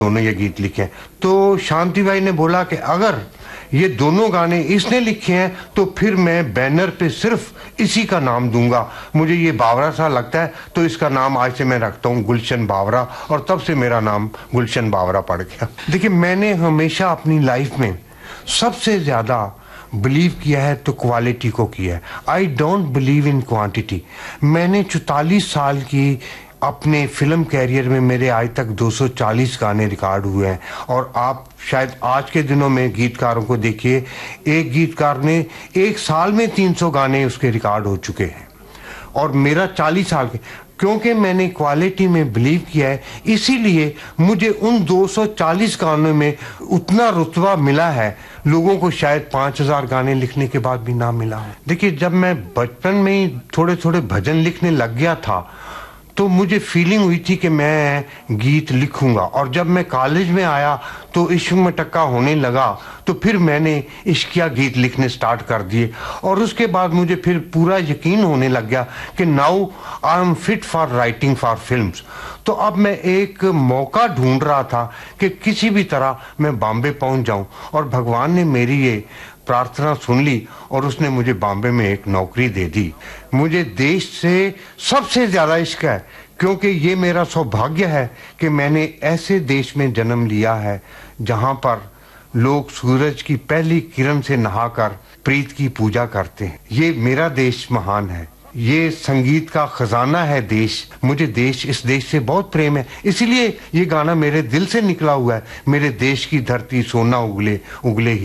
दोनों ये गीत लिखे हैं। तो शांति भाई ने बोला कि अगर ये दोनों गाने इसने लिखे हैं तो फिर मैं बैनर पे सिर्फ इसी का नाम दूंगा, मुझे ये बावरा सा लगता है, तो इसका नाम आज से मैं रखता हूँ गुलशन बावरा, और तब से मेरा नाम गुलशन बावरा पड़ गया। देखिए, मैंने हमेशा अपनी लाइफ में सबसे ज्यादा बिलीव किया है तो क्वालिटी को किया है। I don't believe in quantity. मैंने 44 साल की अपने फिल्म कैरियर में मेरे आज तक 240 गाने रिकॉर्ड हुए हैं, और आप शायद आज के दिनों में गीतकारों को देखिए, एक गीतकार ने एक साल में 300 गाने उसके रिकॉर्ड हो चुके हैं, और मेरा 40 साल के, क्योंकि मैंने क्वालिटी में बिलीव किया है, इसीलिए मुझे उन 240 गानों में उतना रुतबा मिला है, लोगों को शायद 5000 गाने लिखने के बाद भी ना मिला है। देखिए, जब मैं बचपन में ही थोड़े थोड़े भजन लिखने लग गया था तो मुझे फीलिंग हुई थी कि मैं गीत लिखूंगा, और जब मैं कॉलेज में आया तो इश्क में टक्का होने लगा, तो फिर मैंने इश्किया गीत लिखने स्टार्ट कर दिए, और उसके बाद मुझे फिर पूरा यकीन होने लग गया कि now I am fit for writing for films. तो अब मैं एक मौका ढूंढ रहा था कि किसी भी तरह मैं बॉम्बे पहुंच जाऊं, और भगवान ने मेरी ये प्रार्थना सुन ली और उसने मुझे बॉम्बे में एक नौकरी दे दी। मुझे देश से सबसे ज्यादा इश्क है, क्योंकि ये मेरा सौभाग्य है कि मैंने ऐसे देश में जन्म लिया है जहां पर लोग सूरज की पहली किरण से नहाकर प्रीत की पूजा करते हैं। ये मेरा देश महान है, ये संगीत का खजाना है देश। मुझे इस देश से बहुत प्रेम है, इसीलिए ये गाना मेरे दिल से निकला हुआ है। मेरे देश की धरती सोना उगले उगले ही